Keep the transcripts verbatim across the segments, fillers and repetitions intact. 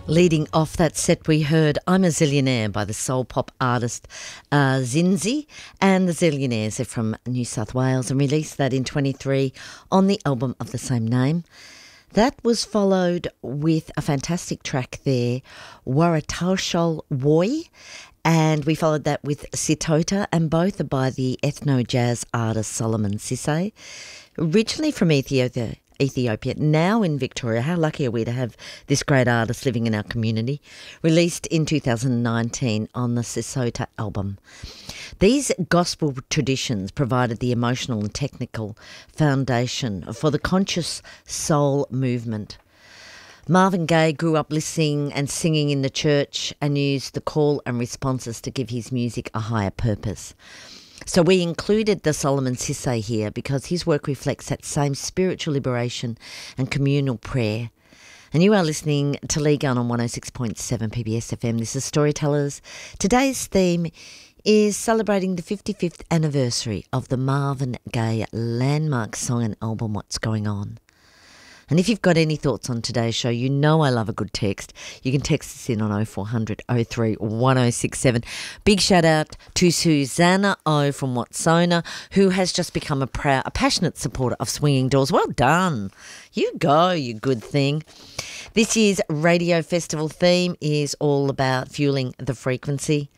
Leading off that set, we heard I'm a Zillionaire by the soul pop artist uh, Zinzi, and the Zillionaires are from New South Wales and released that in twenty-three on the album of the same name. That was followed with a fantastic track there, Warataushol Woi, and we followed that with Sitota, and both are by the ethno-jazz artist Solomon Sissay, originally from Ethiopia. Ethiopia, now in Victoria. How lucky are we to have this great artist living in our community? Released in two thousand nineteen on the Sisota album. These gospel traditions provided the emotional and technical foundation for the conscious soul movement. Marvin Gaye grew up listening and singing in the church and used the call and responses to give his music a higher purpose. So we included the Solomon Sissay here because his work reflects that same spiritual liberation and communal prayer. And you are listening to Lee Gunn on one oh six point seven P B S F M. This is Storytellers. Today's theme is celebrating the fifty-fifth anniversary of the Marvin Gaye landmark song and album, What's Going On. And if you've got any thoughts on today's show, you know I love a good text. You can text us in on oh four hundred oh three one oh six seven. Big shout out to Susanna O from Watsona, who has just become a proud, a passionate supporter of Swinging Doors. Well done. You go, you good thing. This year's radio festival theme is all about fueling the frequency.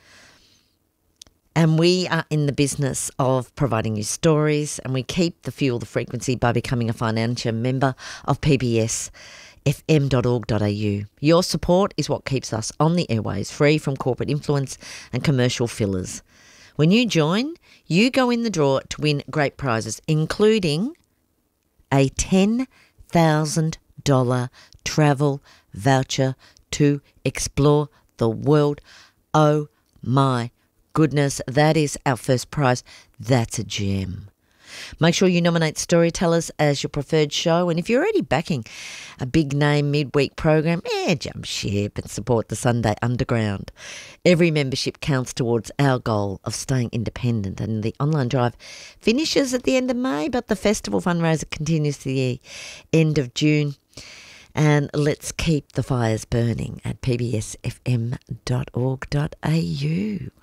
And we are in the business of providing you stories, and we keep the fuel the frequency by becoming a financial member of P B S F M dot org dot a u. Your support is what keeps us on the airways, free from corporate influence and commercial fillers. When you join, you go in the draw to win great prizes, including a ten thousand dollars travel voucher to explore the world. Oh my goodness, that is our first prize. That's a gem. Make sure you nominate Storytellers as your preferred show, and if you're already backing a big name midweek program, eh, jump ship and support the Sunday Underground. Every membership counts towards our goal of staying independent, and the online drive finishes at the end of May, but the festival fundraiser continues to the end of June. And let's keep the fires burning at P B S F M dot org dot a u.